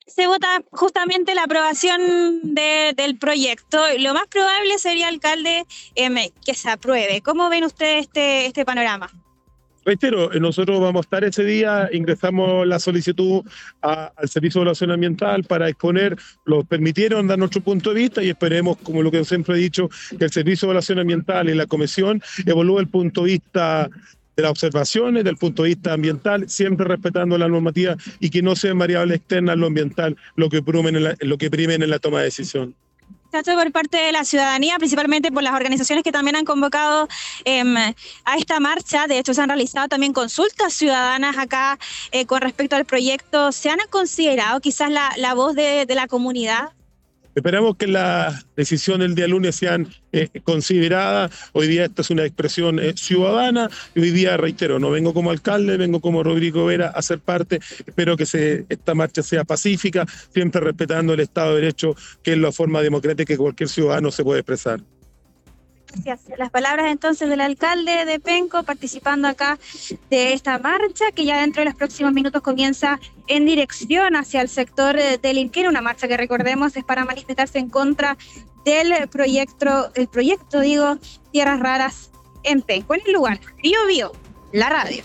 se vota justamente la aprobación del proyecto. Lo más probable sería, alcalde, que se apruebe. ¿Cómo ven ustedes este panorama? Reitero, nosotros vamos a estar ese día, ingresamos la solicitud al Servicio de Evaluación Ambiental para exponer, lo permitieron dar nuestro punto de vista y esperemos, como lo que siempre he dicho, que el Servicio de Evaluación Ambiental y la Comisión evalúe el punto de vista de las observaciones, del punto de vista ambiental, siempre respetando la normativa y que no sean variables externas lo ambiental lo que primen en la toma de decisión. Por parte de la ciudadanía, principalmente por las organizaciones que también han convocado a esta marcha. De hecho, se han realizado también consultas ciudadanas acá con respecto al proyecto. ¿Se han considerado quizás la voz de la comunidad? Esperamos que las decisiones del día lunes sean consideradas. Hoy día esta es una expresión ciudadana y hoy día, reitero, no vengo como alcalde, vengo como Rodrigo Vera a ser parte. Espero que esta marcha sea pacífica, siempre respetando el Estado de Derecho, que es la forma democrática que cualquier ciudadano se puede expresar. Gracias. Las palabras entonces del alcalde de Penco participando acá de esta marcha que ya dentro de los próximos minutos comienza en dirección hacia el sector del Inquino, una marcha que recordemos es para manifestarse en contra del proyecto Tierras Raras en Penco. En el lugar, Bío Bío, la radio.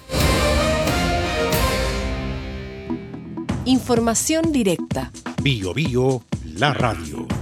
Información directa. Bío Bío, la radio.